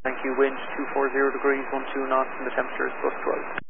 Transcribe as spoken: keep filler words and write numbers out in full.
Thank you, wind two four zero degrees, one two knots, and the temperature is plus twelve.